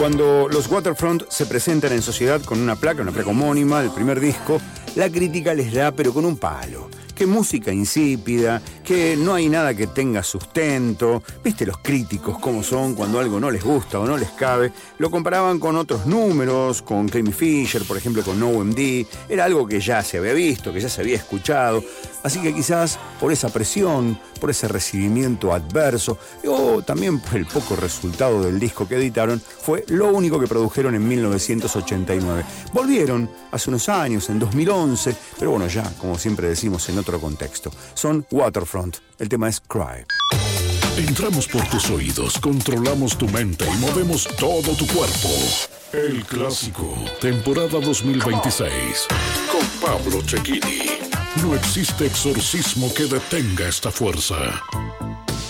Cuando los Waterfront se presentan en sociedad con una placa homónima del primer disco, la crítica les da pero con un palo. Qué música insípida, que no hay nada que tenga sustento. ¿Viste los críticos cómo son cuando algo no les gusta o no les cabe? Lo comparaban con otros números, con Clemmy Fisher, por ejemplo, con NoMD. Era algo que ya se había visto, que ya se había escuchado. Así que quizás por esa presión, por ese recibimiento adverso, o también por el poco resultado del disco que editaron, fue lo único que produjeron en 1989. Volvieron hace unos años, en 2011, pero bueno, ya, como siempre decimos, en otro contexto. Son Waterfront. El tema es Cry. Entramos por tus oídos, controlamos tu mente y movemos todo tu cuerpo. El Clásico, temporada 2026, con Pablo Cecchini. No existe exorcismo que detenga esta fuerza.